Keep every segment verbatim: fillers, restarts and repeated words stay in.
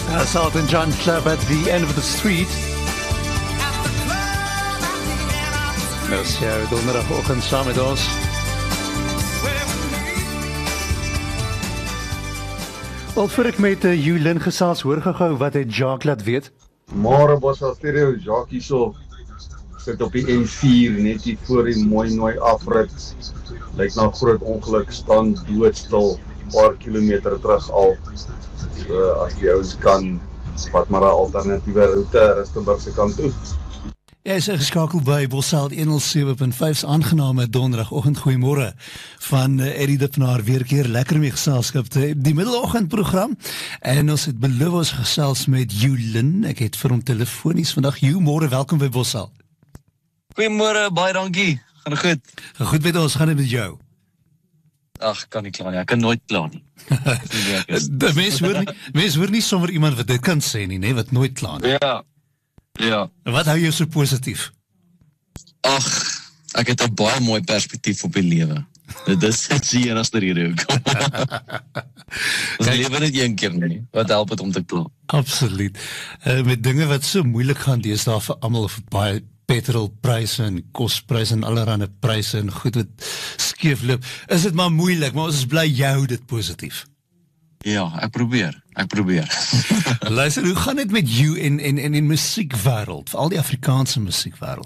Uh, Salt and John Club at the end of the street. Nou, is jou donderdagoggend saam met ons. Al voor ek met uh, Julin gesels, hoor gou wat hy Jacques laat weet. Môre was al stereo Jacques hierso. Sit op die N vier, net hier voor die mooi nooi afrit. Lyk na 'n groot ongeluk, staan doodstil, paar kilometer terug al. So as jy ons kan, wat maar 'n alternatiewe route Rustenburg se kant toe. Jy is geskakel by Bosveld honderd sewe punt vyf se aangename donderdagoggend goeiemôre van uh, Eddie Dippenaar weer keer lekker mee geselskap te die middeloggendprogram en ons het beloof ons gesels met Julin. Ek het vir hom telefonies vandag. Jou môre, welkom by Bosveld. Goeiemôre, baie dankie. Gaan goed. Gaan goed met ons, gaan dit met jou? Ag, kan nie kla nie. Ek kan nooit kla nie. Die mens hoor nie, mens hoor nie sommer iemand wat dit kan sê nie, nee, wat nooit kla nie. Ja. Ja. Wat hou jou so positief? Ag, ek het 'n baie mooi perspektief op die lewe. Dit is die enigste rede hoekom. Ons lewe net een keer nie. Wat help dit om te kla? Absoluut. Uh, met dinge wat so moeilik gaan deesdae vir almal, vir baie petrolpryse en kospryse en allerlei pryse en goed wat skeefloop, is dit maar moeilik, maar ons is bly jy hou dit positief. Ja, ek probeer, ek probeer. Luister, hoe gaan dit met jou en en en in musiekwêreld, veral die Afrikaanse musiekwêreld?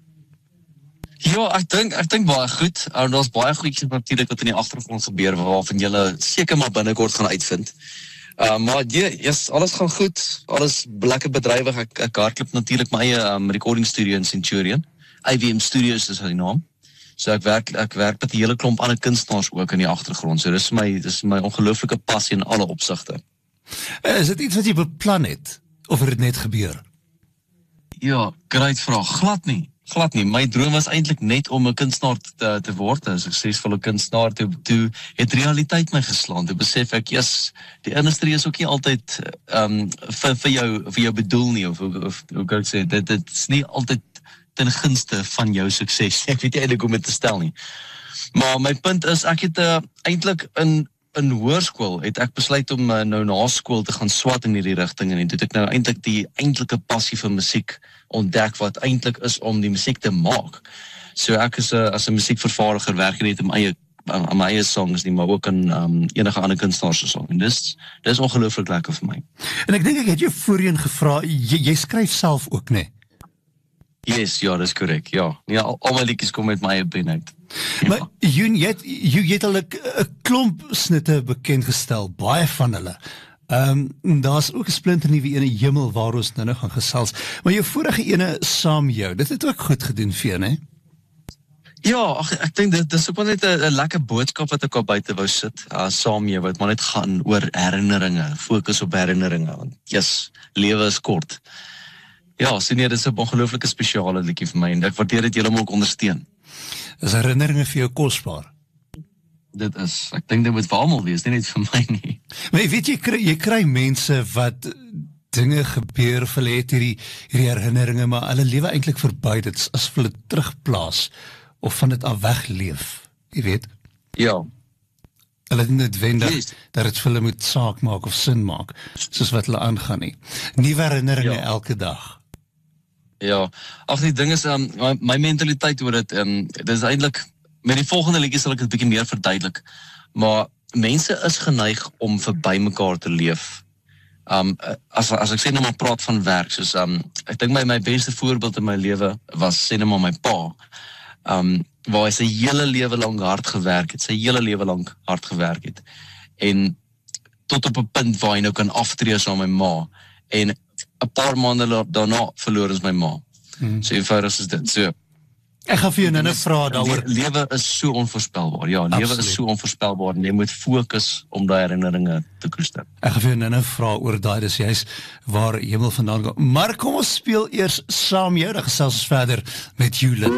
Ja, ek dink ek dink baie goed. Uh, Daar's baie goedjies natuurlik wat in die agtergrond gebeur waarvan julle seker maar binnekort gaan uitvind. Uh, maar ja, yes, alles gaan goed, alles lekker bedrywig. Ek, ek hardloop natuurlik my eie um, recording studio in Centurion. I V M Studios is die naam. So ek werk ek werk met 'n hele klomp ander kunstenaars ook in die agtergrond. So dis my dis my ongelooflike passie in alle opsigte. Uh, is dit iets wat jy beplan het of het dit net gebeur? Ja, great vraag. Glad nie. Glad nie. My droom was eintlik net om 'n kunstenaar te, te word, 'n suksesvolle kunstenaar. Toe, toe het realiteit my geslaan. Toe besef ek, yes, die industrie is ook nie altyd um, vir, vir, jou, vir jou bedoel nie, of, of hoe kan ek sê, dit, dit is nie altyd ten gunste van jou sukses. Ek weet nie eintlik hoe om dit te stel nie. Maar my punt is, ek het uh, eintlik in in hoërskool het ek besluit om uh, nou na skool te gaan swat in hierdie rigting en toe het ek nou eintlik die eintlike passie vir musiek ontdek wat eintlik is om die musiek te maak. So ek is 'n uh, as 'n musiekvervaardiger werk nie net in my eie aan my eie songs nie, maar ook aan um, enige ander kunstenaars se song. En dis dis ongelooflik lekker vir my. En ek dink ek het jou voorheen gevra, jy, jy skryf self ook, né? Nee? Yes, ja, dis korrek, ja. Ja, al, al my liedjies kom met my eie pen uit. Ja. Maar jy, jy, het, jy, jy het al 'n klomp snitte bekendgestel, baie van hulle. Um, daar's ook 'n splinternuwe ene Hemel waar ons nou nou gaan gesels. Maar jou vorige ene saam jou, dit het ook goed gedoen vir jou, né? Ja, ach, ek dink dit is ook wel net 'n lekker boodskap wat ek al buite wou sit, uh, saam jou, wat maar net gaan oor herinneringe, fokus op herinneringe, want yes, lewe is kort. Ja, so nee, dit is 'n ongelooflike spesiale liedjie vir my en ek waardeer dit julle moet ook ondersteun. Is herinneringe vir jou kosbaar? Dit is, ek dink dit moet vir almal wees, nie net vir my nie. Maar jy weet, jy kry, jy kry mense wat dinge gebeur, of hulle het hierdie, hierdie herinneringe, maar hulle lewe eintlik verby dit, as hulle terugplaas, of van dit af wegleef, jy weet? Ja. Hulle het nie noodwendig Yes. dat het vir hulle moet saak maak of sin maak, soos wat hulle aangaan nie. Nuwe herinneringe Ja. elke dag. Ja, ag die ding is, um, my, my mentaliteit oor dit, um, dit is eintlik, met die volgende liedjie sal ek dit bietjie meer verduidelik, maar mense is geneig om verby mekaar te leef. Um, as, as ek sê nou maar praat van werk, soos, um, ek dink my, my beste voorbeeld in my lewe was, sê nou maar my pa, um, waar hy sy hele lewe lang hard gewerk het, sy hele lewe lang hard gewerk het, en tot op 'n punt waar hy nou kan aftree saam met my ma, en 'n paar maande daarna verloor ons my ma. Hmm. So eenvoudig is dit. So, Ek gaan vir jou nou 'n vraag daaroor. Le lewe is so onvoorspelbaar. Ja, lewe Absoluut. is so onvoorspelbaar en jy moet fokus om daai herinneringe te koester. Ek gaan vir jou nou 'n vraag oor daai, dis juist waar Hemel vandaan kom. Maar kom ons speel eers saam jou, dan gesels ons verder met Julin.